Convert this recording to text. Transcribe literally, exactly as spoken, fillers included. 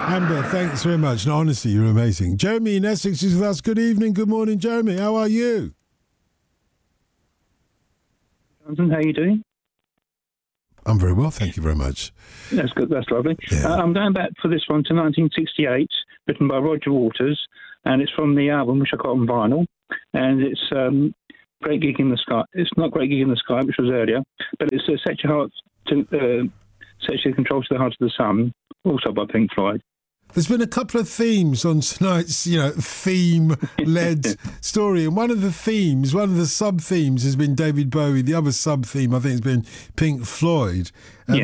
Amber, thanks very much. No, honestly, you're amazing. Jeremy in Essex is with us. Good evening, good morning, Jeremy. How are you? Jonathan, how are you doing? I'm very well, thank you very much. That's good, that's lovely. Yeah. Uh, I'm going back for this one to nineteen sixty-eight, written by Roger Waters, and it's from the album, which I got on vinyl, and it's um, Great Gig in the Sky. It's not Great Gig in the Sky, which was earlier, but it's uh, Set Your Heart to, uh, Set Your Control to the Heart of the Sun, also by Pink Floyd. There's been a couple of themes on tonight's, you know, theme-led story. And one of the themes, one of the sub-themes has been David Bowie. The other sub-theme, I think, has been Pink Floyd. And yeah.